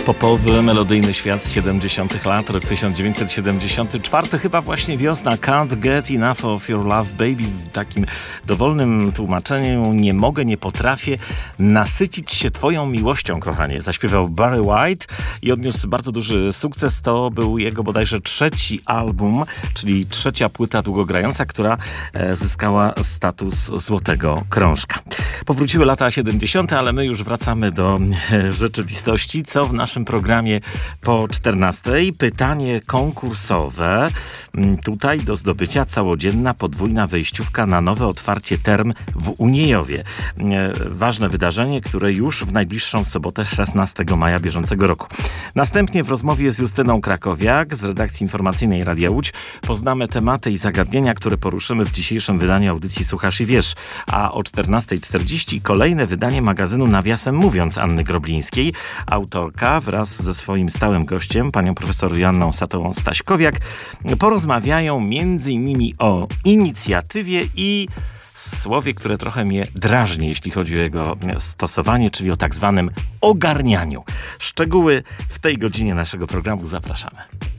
Popowy, melodyjny świat z 70 lat, rok 1974, chyba właśnie wiosna. Can't get enough of your love, baby. W takim dowolnym tłumaczeniu: nie mogę, nie potrafię nasycić się twoją miłością, kochanie. Zaśpiewał Barry White i odniósł bardzo duży sukces. To był jego bodajże trzeci album, czyli trzecia płyta długogrająca, która zyskała status złotego krążka. Powróciły lata 70., ale my już wracamy do rzeczywistości. Co w naszym programie po 14? Pytanie konkursowe. Tutaj do zdobycia całodzienna podwójna wejściówka na nowe otwarcie term w Uniejowie. Ważne wydarzenie, które już w najbliższą sobotę 16 maja bieżącego roku. Następnie w rozmowie z Justyną Krakowiak z redakcji informacyjnej Radia Łódź poznamy tematy i zagadnienia, które poruszymy w dzisiejszym wydaniu audycji Słuchasz i Wiesz. A o 14:40 kolejne wydanie magazynu Nawiasem Mówiąc Anny Groblińskiej. Autorka wraz ze swoim stałym gościem, panią profesor Joanną Satową-Staśkowiak, porozmawiają m.in. o inicjatywie i słowie, które trochę mnie drażni, jeśli chodzi o jego stosowanie, czyli o tak zwanym ogarnianiu. Szczegóły w tej godzinie naszego programu zapraszamy.